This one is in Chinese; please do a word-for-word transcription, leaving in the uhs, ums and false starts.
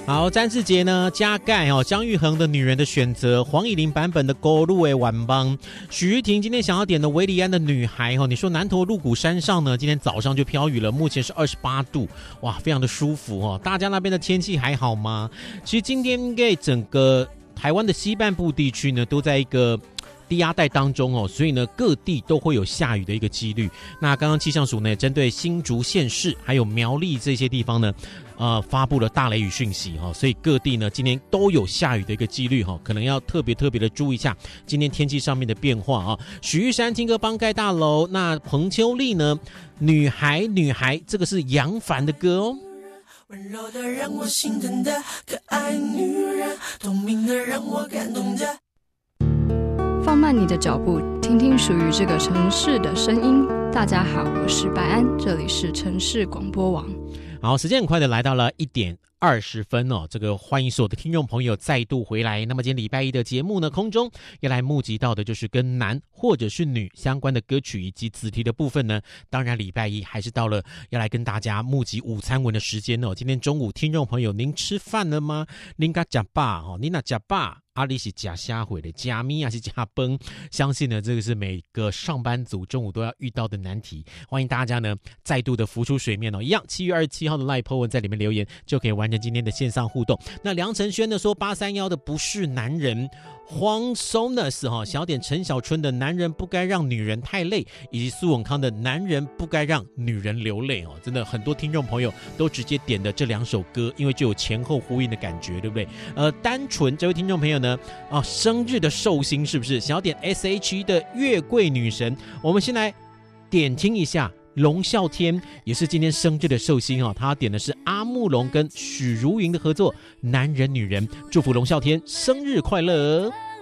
好，詹志杰呢加盖哦，姜育恒的女人的选择，黄以玲版本的勾路诶晚帮，许玉婷今天想要点的维里安的女孩哦，你说南投鹿谷山上呢，今天早上就飘雨了，目前是二十八度，哇，非常的舒服哦。大家那边的天气还好吗？其实今天应该整个台湾的西半部地区呢，都在一个低压带当中哦，所以呢各地都会有下雨的一个几率。那刚刚气象署呢，针对新竹县市还有苗栗这些地方呢，呃，发布了大雷雨讯息哈、哦，所以各地呢今天都有下雨的一个几率哈、哦，可能要特别特别的注意一下今天天气上面的变化啊。许玉山听歌帮盖大楼，那彭秋丽呢，女孩女孩，这个是杨凡的歌哦。 温柔的让我心疼的可爱女人，透明的让我感动的。 放慢你的脚步，听听属于这个城市的声音。大家好，我是白安，这里是城市广播网。 好，时间很快的来到了一点二十分哦，这个欢迎所有的听众朋友再度回来。那么今天礼拜一的节目呢，空中要来募集到的就是跟男或者是女相关的歌曲以及子题的部分呢。当然礼拜一还是到了要来跟大家募集午餐文的时间哦。今天中午听众朋友，您吃饭了吗？您该吃饱哦，您那吃饱。阿里是假虾回的加咪还是加崩？相信呢，这个是每个上班族中午都要遇到的难题。欢迎大家呢再度的浮出水面哦，一样七月二十七号的 LINE po 文在里面留言，就可以完成今天的线上互动。那梁承轩呢说八三一的不是男人，黄 Sonus 哈小点陈小春的男人不该让女人太累，以及苏永康的男人不该让女人流泪哦，真的很多听众朋友都直接点的这两首歌，因为就有前后呼应的感觉，对不对？呃，单纯这位听众朋友呢。哦，生日的寿星是不是想要点 S H E 的月桂女神？我们先来点听一下龙啸天，也是今天生日的寿星哦。他点的是阿木龙跟许茹芸的合作《男人女人》，祝福龙啸天生日快乐。